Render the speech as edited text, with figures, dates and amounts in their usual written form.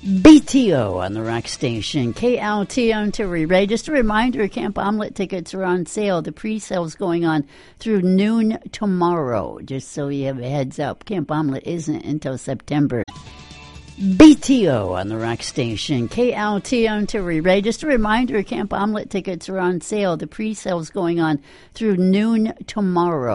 BTO on the rock station, KLTM to Ray. Just a reminder, Camp Omelette tickets are on sale. The pre-sale's going on through noon tomorrow, just so you have a heads up. Camp Omelette isn't until September. BTO on the rock station, KLTM to Ray. Just a reminder, Camp Omelette tickets are on sale. The pre-sale's going on through noon tomorrow.